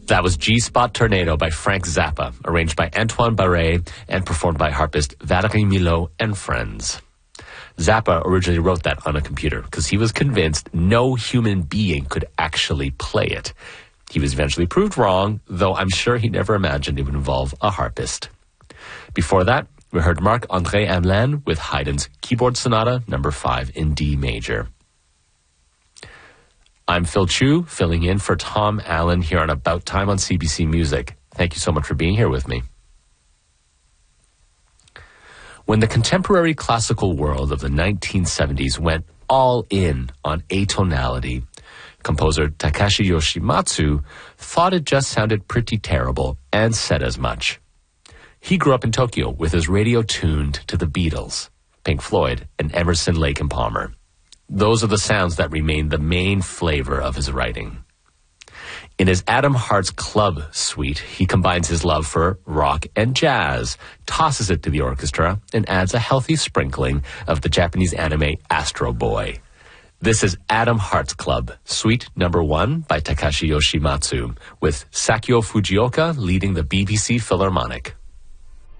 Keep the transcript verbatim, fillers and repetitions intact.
That was G-Spot Tornado by Frank Zappa, arranged by Antoine Barré and performed by harpist Valérie Milhaud and friends. Zappa originally wrote that on a computer because he was convinced no human being could actually play it. He was eventually proved wrong, though I'm sure he never imagined it would involve a harpist. Before that, we heard Marc-André Hamelin with Haydn's Keyboard Sonata number five in D major. I'm Phil Chu, filling in for Tom Allen here on About Time on C B C Music. Thank you so much for being here with me. When the contemporary classical world of the nineteen seventies went all in on atonality, composer Takashi Yoshimatsu thought it just sounded pretty terrible and said as much. He grew up in Tokyo with his radio tuned to the Beatles, Pink Floyd, and Emerson, Lake and Palmer. Those are the sounds that remain the main flavor of his writing. In his Adam Hart's Club suite, he combines his love for rock and jazz, tosses it to the orchestra, and adds a healthy sprinkling of the Japanese anime Astro Boy. This is Adam Hart's Club, Suite Number One by Takashi Yoshimatsu, with Sakio Fujioka leading the B B C Philharmonic.